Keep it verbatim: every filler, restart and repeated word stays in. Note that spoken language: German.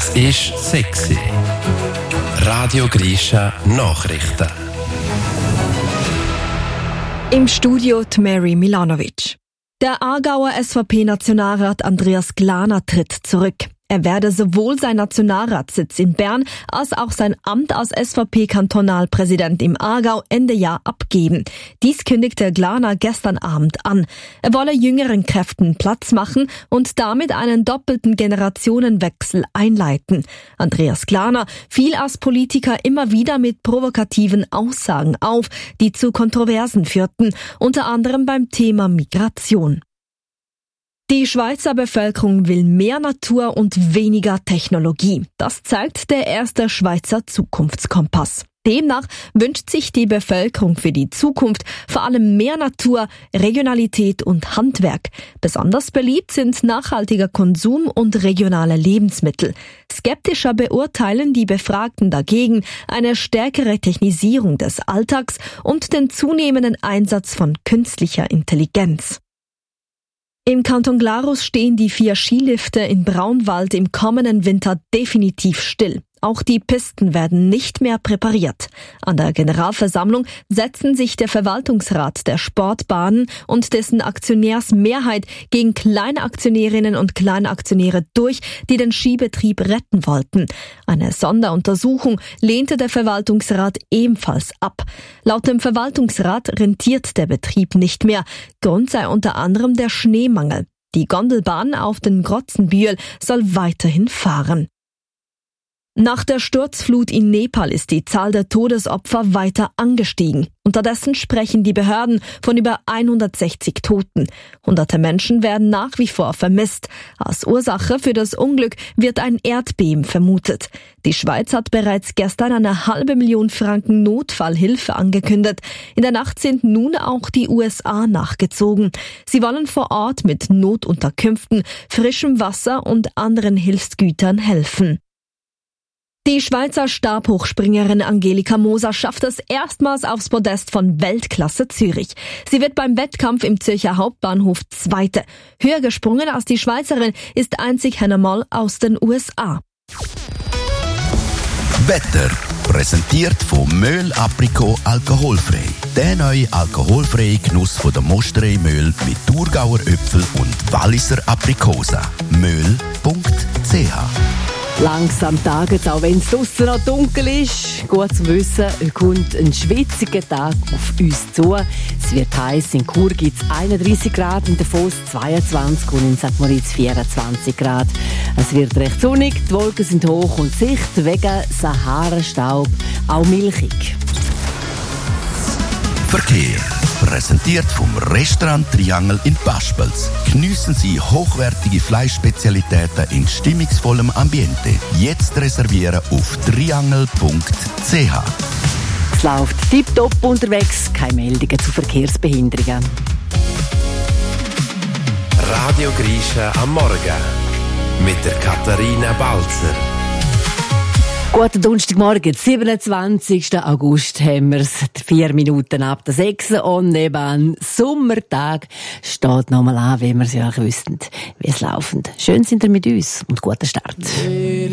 Es ist sexy. Radio Grisha Nachrichten. Im Studio die Mary Milanovic. Der Aargauer S V P-Nationalrat Andreas Glaner tritt zurück. Er werde sowohl sein Nationalratssitz in Bern als auch sein Amt als S V P-Kantonalpräsident im Aargau Ende Jahr abgeben. Dies kündigte Glaner gestern Abend an. Er wolle jüngeren Kräften Platz machen und damit einen doppelten Generationenwechsel einleiten. Andreas Glaner fiel als Politiker immer wieder mit provokativen Aussagen auf, die zu Kontroversen führten, unter anderem beim Thema Migration. Die Schweizer Bevölkerung will mehr Natur und weniger Technologie. Das zeigt der erste Schweizer Zukunftskompass. Demnach wünscht sich die Bevölkerung für die Zukunft vor allem mehr Natur, Regionalität und Handwerk. Besonders beliebt sind nachhaltiger Konsum und regionale Lebensmittel. Skeptischer beurteilen die Befragten dagegen eine stärkere Technisierung des Alltags und den zunehmenden Einsatz von künstlicher Intelligenz. Im Kanton Glarus stehen die vier Skilifte in Braunwald im kommenden Winter definitiv still. Auch die Pisten werden nicht mehr präpariert. An der Generalversammlung setzen sich der Verwaltungsrat der Sportbahnen und dessen Aktionärsmehrheit gegen Kleinaktionärinnen und Kleinaktionäre durch, die den Skibetrieb retten wollten. Eine Sonderuntersuchung lehnte der Verwaltungsrat ebenfalls ab. Laut dem Verwaltungsrat rentiert der Betrieb nicht mehr. Grund sei unter anderem der Schneemangel. Die Gondelbahn auf den Grotzenbühl soll weiterhin fahren. Nach der Sturzflut in Nepal ist die Zahl der Todesopfer weiter angestiegen. Unterdessen sprechen die Behörden von über hundertsechzig Toten. Hunderte Menschen werden nach wie vor vermisst. Als Ursache für das Unglück wird ein Erdbeben vermutet. Die Schweiz hat bereits gestern eine halbe Million Franken Notfallhilfe angekündigt. In der Nacht sind nun auch die U S A nachgezogen. Sie wollen vor Ort mit Notunterkünften, frischem Wasser und anderen Hilfsgütern helfen. Die Schweizer Stabhochspringerin Angelika Moser schafft es erstmals aufs Podest von Weltklasse Zürich. Sie wird beim Wettkampf im Zürcher Hauptbahnhof Zweite. Höher gesprungen als die Schweizerin ist einzig Hannah Moll aus den U S A. Wetter präsentiert von Möhl Aprikot alkoholfrei. Der neue alkoholfreie Genuss von der Mosterei Möhl mit Thurgauer Äpfel und Walliser Aprikosa. möhl punkt c h Langsam taget, auch wenn es draussen noch dunkel ist. Gut zu wissen, kommt ein schwitziger Tag auf uns zu. Es wird heiß. In Chur gibt es einunddreissig Grad, in Davos zweiundzwanzig und in Sankt Moritz vierundzwanzig Grad. Es wird recht sonnig, die Wolken sind hoch und die Sicht wegen Sahara-Staub auch milchig. Verkehr. Präsentiert vom Restaurant Triangel in Paspels. Geniessen Sie hochwertige Fleischspezialitäten in stimmungsvollem Ambiente. Jetzt reservieren auf triangel punkt c h. Es läuft tipptopp unterwegs, keine Meldungen zu Verkehrsbehinderungen. Radio Grisha am Morgen mit der Katharina Balzer. Guten Donnerstagmorgen, siebenundzwanzigsten August haben wir es, vier Minuten ab der sechs und eben ein Sommertag steht nochmal an, wie wir es ja auch wüssten, wie es läuft. Schön sind ihr mit uns und guten Start.